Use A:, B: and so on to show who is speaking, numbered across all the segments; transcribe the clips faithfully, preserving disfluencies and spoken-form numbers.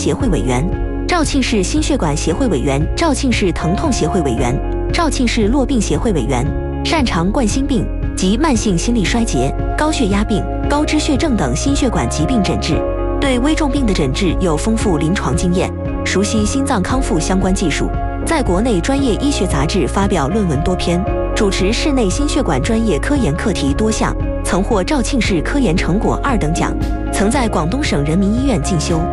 A: 协会委员、肇庆市心血管协会委员、肇庆市疼痛协会委员、肇庆市络病协会委员，擅长冠心病及慢性心力衰竭、高血压病、高脂血症等心血管疾病诊治，对危重病的诊治有丰富临床经验，熟悉心脏康复相关技术，在国内专业医学杂志发表论文多篇，主持室内心血管专业科研课题多项，曾获肇庆市科研成果二等奖，曾在广东省人民医院进修。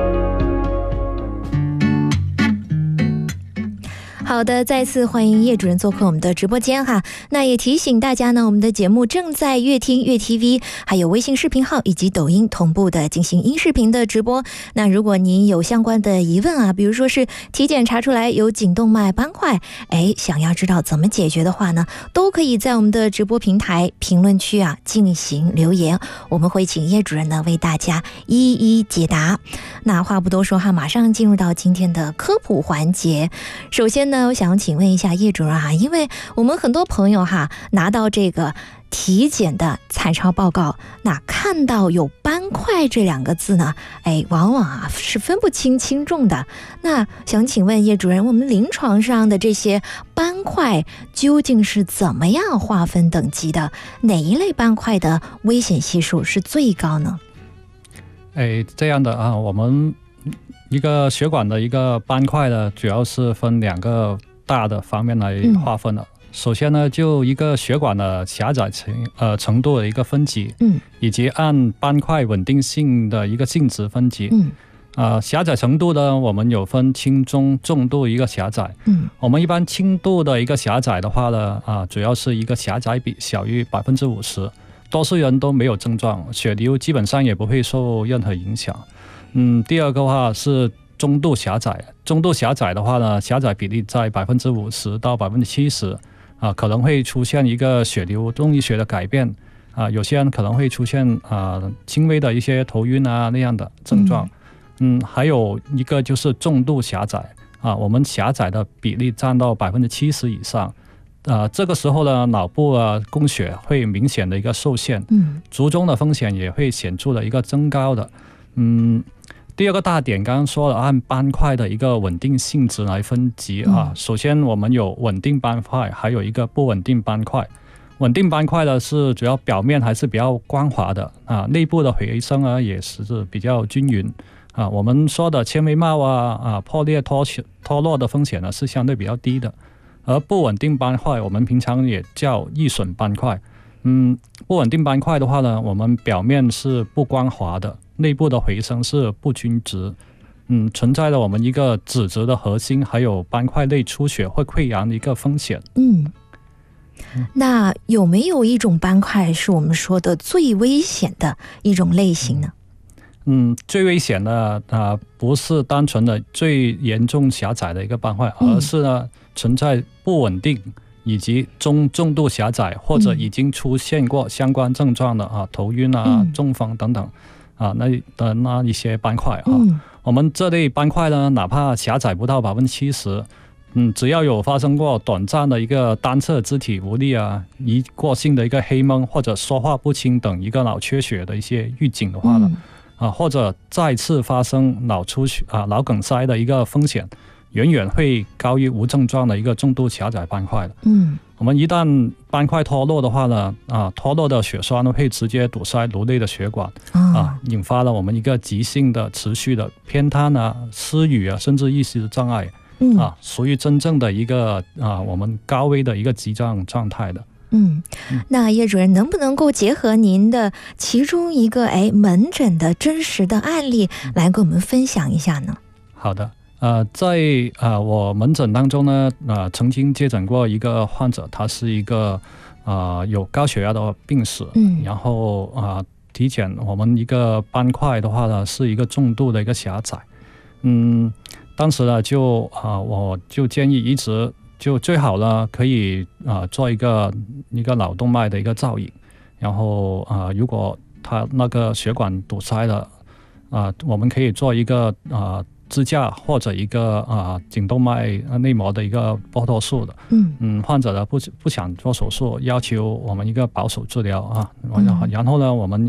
B: 好的，再次欢迎叶主任做客我们的直播间哈。那也提醒大家呢，我们的节目正在乐听乐 T V 还有微信视频号以及抖音同步的进行音视频的直播。那如果您有相关的疑问啊，比如说是体检查出来有颈动脉斑块，哎，想要知道怎么解决的话呢，都可以在我们的直播平台评论区啊进行留言，我们会请叶主任呢为大家一一解答。那话不多说哈，马上进入到今天的科普环节。首先呢，我想请问一下叶主任啊，因为我们很多朋友哈拿到这个体检的彩超报告，那看到有斑块这两个字呢，哎，往往啊是分不清轻重的。那想请问叶主任，我们临床上的这些斑块究竟是怎么样划分等级的？哪一类斑块的危险系数是最高呢？
C: 哎，这样的啊，我们一个血管的一个斑块呢，主要是分两个大的方面来划分的。嗯、首先呢，就一个血管的狭窄程呃程度的一个分级，嗯，以及按斑块稳定性的一个性质分级，嗯，呃，狭窄程度呢，我们有分轻、中、重度一个狭窄，嗯，我们一般轻度的一个狭窄的话呢，啊，主要是一个狭窄比小于百分之五十，多数人都没有症状，血流基本上也不会受任何影响。嗯，第二个话是中度狭窄，中度狭窄的话呢，狭窄比例在百分之五十到百分之七十，啊，可能会出现一个血流动力学的改变，啊，有些人可能会出现啊轻微的一些头晕啊那样的症状，嗯，嗯还有一个就是重度狭窄，啊，我们狭窄的比例占到百分之七十以上，啊，这个时候呢，脑部啊供血会明显的一个受限，嗯，卒中的风险也会显著的一个增高的，嗯。第二个大点，刚刚说了，按斑块的一个稳定性质来分级啊。嗯、首先，我们有稳定斑块，还有一个不稳定斑块。稳定斑块呢是主要表面还是比较光滑的啊，内部的回声啊也是比较均匀啊。我们说的纤维帽啊啊破裂脱脱落的风险呢是相对比较低的。而不稳定斑块，我们平常也叫易损斑块。嗯，不稳定斑块的话呢，我们表面是不光滑的，内部的回声是不均值，嗯，存在了我们一个脂质的核心，还有斑块内出血或溃疡的一个风险。
B: 嗯，那有没有一种斑块是我们说的最危险的一种类型呢？
C: 嗯，最危险的啊、呃，不是单纯的最严重狭窄的一个斑块，而是呢存在不稳定以及中重度狭窄，或者已经出现过相关症状的啊，头晕啊、中风等等啊，那的那一些斑块啊，嗯、我们这类斑块呢，哪怕狭窄不到百分之七十，嗯，只要有发生过短暂的一个单侧肢体无力啊、一过性的一个黑蒙或者说话不清等一个脑缺血的一些预警的话呢，嗯、啊，或者再次发生脑出血啊、脑梗塞的一个风险，远远会高于无症状的一个重度狭窄斑块的。嗯，我们一旦斑块脱落的话呢，啊，脱落的血栓会直接堵塞颅内的血管，啊，引发了我们一个急性的、持续的偏瘫啊、失语啊，甚至意识障碍，啊，属于真正的一个啊我们高危的一个急症状态的。
B: 嗯，那叶主任能不能够结合您的其中一个哎门诊的真实的案例来跟我们分享一下呢？
C: 好的。呃，在呃我门诊当中呢，呃曾经接诊过一个患者，他是一个呃有高血压的病史，嗯，然后啊、呃、体检我们一个斑块的话呢是一个重度的一个狭窄，嗯，当时呢就啊、呃、我就建议一直就最好呢可以啊、呃、做一个一个脑动脉的一个造影，然后啊、呃、如果他那个血管堵塞了啊、呃，我们可以做一个啊。呃支架或者一个啊、呃、颈动脉内膜的一个剥脱术的，嗯嗯，患者呢不不想做手术，要求我们一个保守治疗啊，嗯、然后呢我们啊、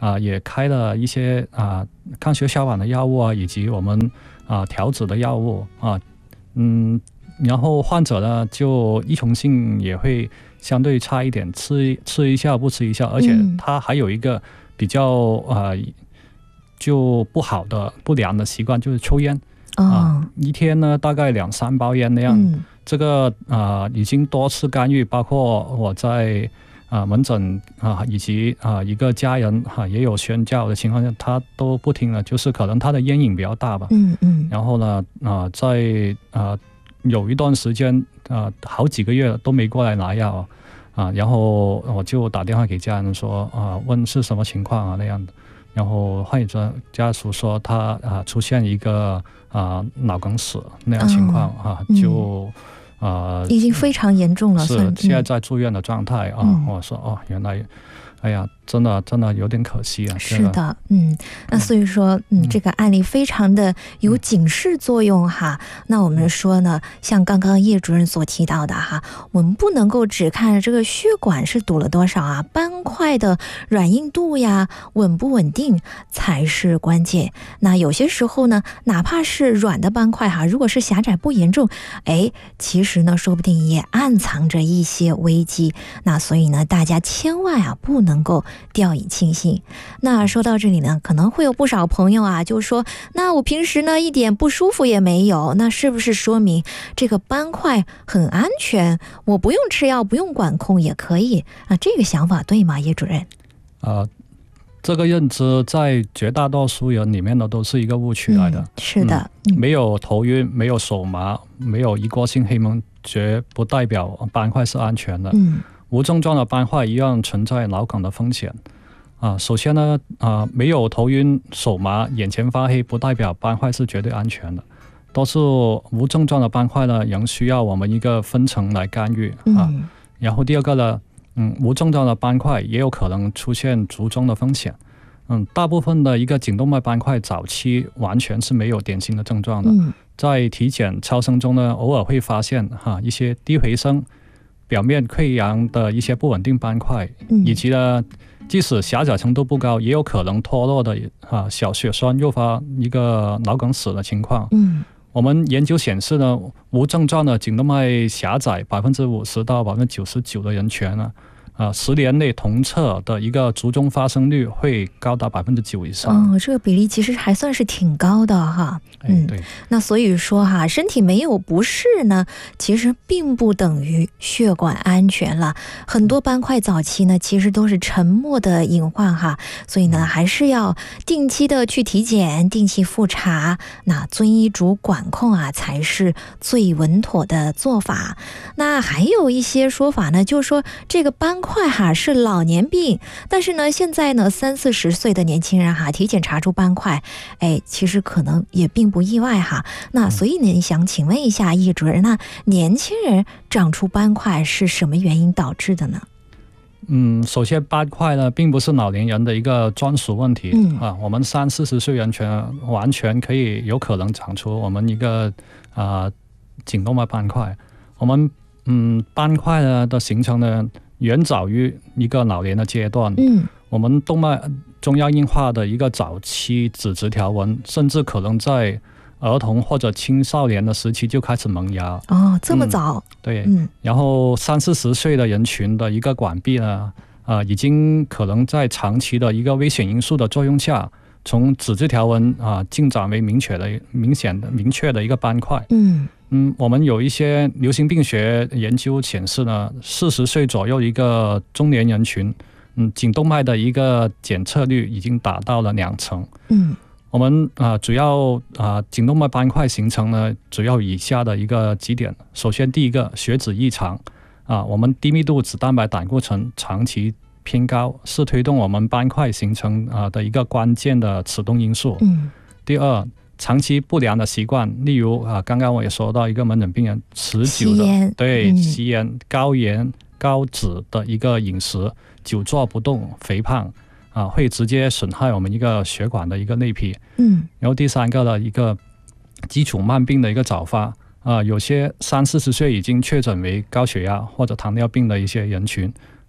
C: 啊、也开了一些啊、抗血小板的药物啊，以及我们啊、调脂的药物啊，嗯，然后患者呢就依从性也会相对差一点，吃吃一下不吃一下，而且他还有一个比较啊、呃、就不好的不良的习惯，就是抽烟。啊、呃，一天呢大概两三包烟那样，嗯、这个啊、呃、已经多次干预，包括我在啊、呃、门诊啊、呃、以及啊、呃、一个家人哈、呃、也有宣教的情况下，他都不听了，就是可能他的烟瘾比较大吧，嗯嗯，然后呢啊、呃、在啊、呃、有一段时间啊、呃、好几个月都没过来拿药啊、呃，然后我就打电话给家人说啊、呃、问是什么情况啊那样的。然后患者家属说他啊出现一个啊脑梗死那样情况啊，嗯、就啊、呃、
B: 已经非常严重了，
C: 是现在在住院的状态啊。嗯、我说哦，原来，哎呀，真的真的有点可惜啊。
B: 是的，嗯，那所以说，嗯，嗯这个案例非常的有警示作用哈。嗯、那我们说呢，像刚刚叶主任所提到的哈，我们不能够只看这个血管是堵了多少啊，斑块的软硬度呀，稳不稳定才是关键。那有些时候呢，哪怕是软的斑块哈，如果是狭窄不严重，哎，其实呢，说不定也暗藏着一些危机。那所以呢，大家千万啊，不能够掉以轻心。那说到这里呢，可能会有不少朋友啊就说，那我平时呢一点不舒服也没有，那是不是说明这个斑块很安全，我不用吃药不用管控也可以啊？这个想法对吗，叶主任？
C: 呃，这个认知在绝大多数人里面呢都是一个误区来的。嗯、
B: 是的、
C: 嗯，没有头晕，没有手麻，没有一过性黑蒙，绝不代表斑块是安全的。嗯，无症状的斑块一样存在脑梗的风险。啊，首先呢，啊，没有头晕、手麻、眼前发黑，不代表斑块是绝对安全的。多数无症状的斑块呢，仍需要我们一个分层来干预啊。嗯、然后第二个呢，嗯，无症状的斑块也有可能出现卒中的风险。嗯，大部分的一个颈动脉斑块早期完全是没有典型的症状的，嗯、在体检超声中呢，偶尔会发现哈、啊、一些低回声、表面溃疡的一些不稳定斑块，嗯、以及呢。即使狭窄程度不高，也有可能脱落的啊小血栓诱发一个脑梗死的情况。嗯，我们研究显示呢，无症状的颈动脉狭窄百分之五十到百分之九十九的人群呢，啊，十年内同侧的一个卒中发生率会高达百分之九以上。
B: 哦，这个比例其实还算是挺高的哈。
C: 嗯，对。
B: 那所以说哈，身体没有不适呢，其实并不等于血管安全了。很多斑块早期呢，其实都是沉默的隐患哈。所以呢，还是要定期的去体检，定期复查，那遵医嘱管控啊，才是最稳妥的做法。那还有一些说法呢，就是说这个斑块哈是老年病，但是呢，现在呢三四十岁的年轻人哈体检查出斑块，哎，其实可能也并不意外哈。那所以呢，想请问一下叶主任，那年轻人长出斑块是什么原因导致的呢？
C: 嗯，首先斑块呢并不是老年人的一个专属问题、嗯、啊，我们三四十岁人群完全可以有可能长出我们一个啊颈动脉斑块。我们嗯斑块呢的形成呢远早于一个老年的阶段，嗯，我们动脉中央硬化的一个早期脂质条纹，甚至可能在儿童或者青少年的时期就开始萌芽。
B: 哦，这么早？
C: 嗯、对，嗯，然后三四十岁的人群的一个管壁呢，啊、呃，已经可能在长期的一个危险因素的作用下，从脂质条纹啊、呃、进展为明确的、明显的、明确的一个斑块。嗯嗯，我们有一些流行病学研究显示呢，四十岁左右一个中年人群，嗯，颈动脉的一个检测率已经达到了两成。嗯。我们啊、呃，主要啊、呃，颈动脉斑块形成呢，主要以下的一个几点。首先，第一个，血脂异常啊、呃，我们低密度脂蛋白胆固醇长期偏高，是推动我们斑块形成啊、呃、的一个关键的启动因素。嗯。第二，长期不良的习惯，例如啊、呃，刚刚我也说到一个门诊病人持久的对吸烟、嗯、高盐、高脂的一个饮食，久坐不动、肥胖。啊，会直接损害我们一个血管的一个内皮。嗯，然后第三个呢，一个基础慢病的一个早发啊，有些三四十岁已经确诊为高血压或者糖尿病的一些人群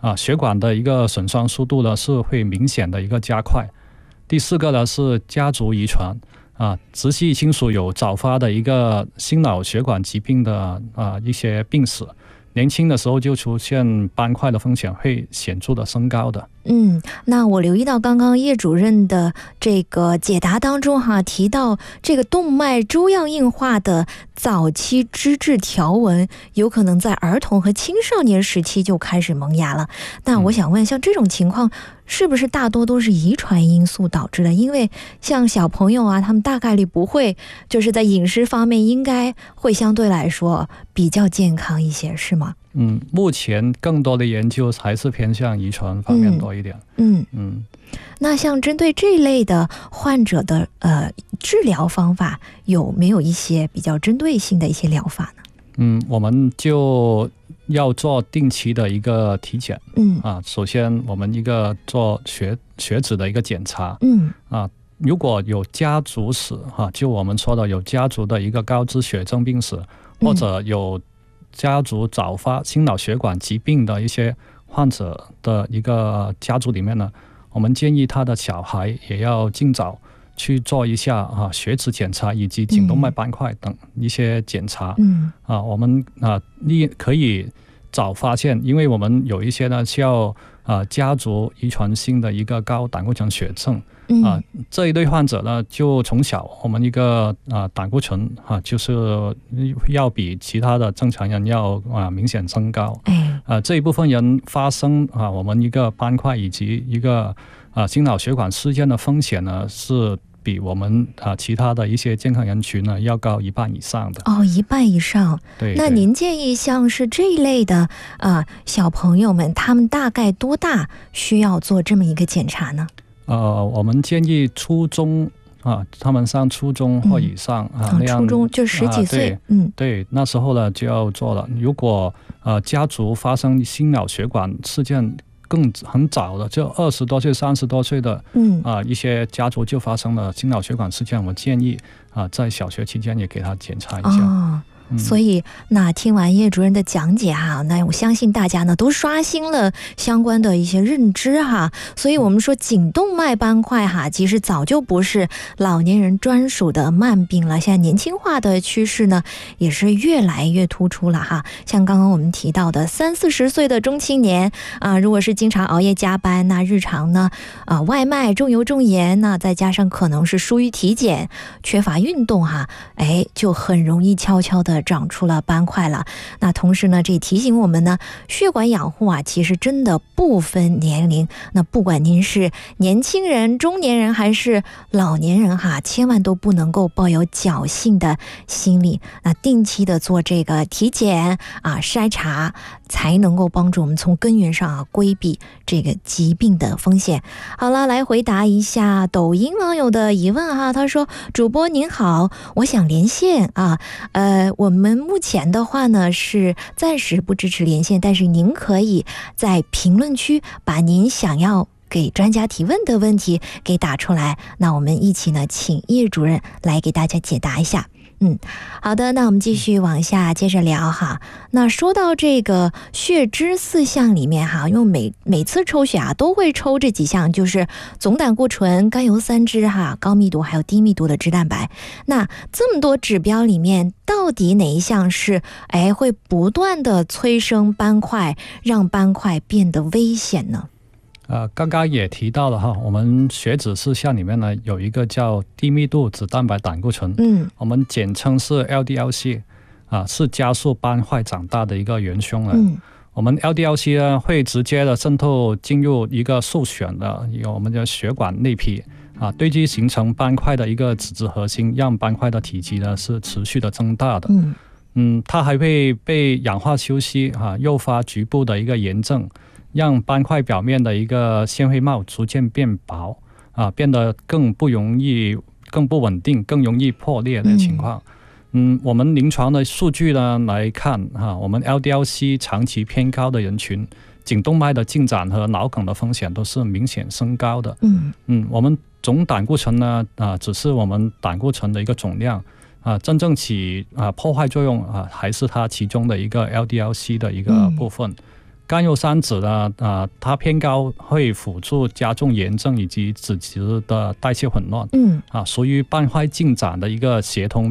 C: 啊，血管的一个损伤速度呢是会明显的一个加快。第四个呢是家族遗传啊，直系亲属有早发的一个心脑血管疾病的啊一些病史，年轻的时候就出现斑块的风险会显著的升高的。
B: 嗯，那我留意到刚刚叶主任的这个解答当中哈，提到这个动脉粥样硬化的早期脂质条纹有可能在儿童和青少年时期就开始萌芽了。那我想问，像这种情况是不是大多都是遗传因素导致的？因为像小朋友啊，他们大概率不会，就是在饮食方面应该会相对来说比较健康一些，是吗？
C: 嗯，目前更多的研究还是偏向遗传方面多一点。
B: 嗯
C: 嗯, 嗯
B: 那像针对这一类的患者的呃治疗方法，有没有一些比较针对性的一些疗法呢？
C: 嗯，我们就要做定期的一个体检。
B: 嗯
C: 啊，首先我们一个做血血脂的一个检查。
B: 嗯
C: 啊，如果有家族史哈、啊，就我们说的有家族的一个高脂血症病史，或者有家族早发心脑血管疾病的一些患者的一个家族里面呢，我们建议他的小孩也要尽早去做一下啊血脂检查以及颈动脉斑块等一些检查。
B: 嗯
C: 啊，我们啊你可以早发现，因为我们有一些呢需要啊家族遗传性的一个高胆固醇血症。啊，这一类患者呢，就从小我们一个啊胆固醇啊，就是要比其他的正常人要啊明显升高。
B: 哎，
C: 啊这一部分人发生啊我们一个斑块以及一个啊心脑血管事件的风险呢，是比我们啊其他的一些健康人群呢要高一半以上的。
B: 哦，一半以上。
C: 对。
B: 那您建议像是这一类的啊小朋友们，他们大概多大需要做这么一个检查呢？
C: 呃，我们建议初中啊，他们上初中或以上、嗯、啊，那样
B: 初中就十几岁，
C: 啊、
B: 嗯，
C: 对，那时候呢就要做了。如果呃家族发生心脑血管事件更很早的，就二十多岁、三十多岁的，嗯啊，一些家族就发生了心脑血管事件，我建议啊，在小学期间也给他检查一下。
B: 哦所以那听完叶主任的讲解哈，那我相信大家呢都刷新了相关的一些认知哈。所以我们说颈动脉斑块哈，其实早就不是老年人专属的慢病了，现在年轻化的趋势呢也是越来越突出了哈。像刚刚我们提到的三四十岁的中青年啊，如果是经常熬夜加班，那日常呢啊外卖重油重盐，那再加上可能是疏于体检、缺乏运动哈，哎，就很容易悄悄的长出了斑块了。那同时呢，这提醒我们呢，血管养护啊，其实真的不分年龄。那不管您是年轻人、中年人还是老年人哈，千万都不能够抱有侥幸的心理。那定期的做这个体检啊、筛查，才能够帮助我们从根源上啊规避这个疾病的风险。好了，来回答一下抖音网友的疑问哈。他说：“主播您好，我想连线啊，呃，我们目前的话呢是暂时不支持连线，但是您可以在评论区把您想要给专家提问的问题给打出来，那我们一起呢请叶主任来给大家解答一下。”嗯，好的，那我们继续往下接着聊哈。那说到这个血脂四项里面哈，因为每每次抽血啊都会抽这几项，就是总胆固醇、甘油三酯哈、高密度还有低密度的脂蛋白。那这么多指标里面，到底哪一项是哎会不断的催生斑块，让斑块变得危险呢？
C: 呃，刚刚也提到了哈，我们血脂四项里面呢有一个叫低密度脂蛋白胆固醇，嗯，我们简称是 L D L C， 啊，是加速斑块长大的一个元凶了。嗯，我们 L D L C 呢会直接的渗透进入一个受损的一个我们的血管内皮啊，堆积形成斑块的一个脂质核心，让斑块的体积呢是持续的增大的。嗯嗯，它还会被氧化休息啊，诱发局部的一个炎症。让斑块表面的一个纤维帽逐渐变薄啊，变得更不容易、更不稳定、更容易破裂的情况。嗯，我们临床的数据呢来看哈、啊，我们 L D L C 长期偏高的人群，颈动脉的进展和脑梗的风险都是明显升高的。嗯嗯，我们总胆固醇呢啊，只是我们胆固醇的一个总量啊，真正起啊破坏作用啊，还是它其中的一个 L D L C 的一个部分。嗯甘油三酯呢，呃，它偏高会辅助加重炎症以及脂质的代谢混乱，
B: 嗯，
C: 啊，属于斑块进展的一个协同